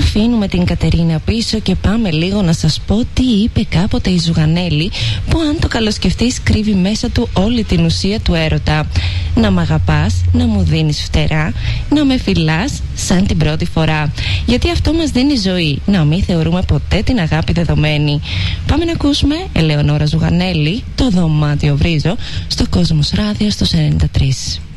Αφήνουμε την Κατερίνα πίσω και πάμε λίγο να σας πω τι είπε κάποτε η Ζουγανέλη, που αν το καλοσκεφτείς κρύβει μέσα του όλη την ουσία του έρωτα. Να μ' αγαπάς, να μου δίνεις φτερά, να με φυλάς σαν την πρώτη φορά. Γιατί αυτό μας δίνει ζωή, να μην θεωρούμε ποτέ την αγάπη δεδομένη. Πάμε να ακούσουμε Ελεονόρα Ζουγανέλη, το δωμάτιο βρίζω, στο Κόσμος Ράδιο στο 93.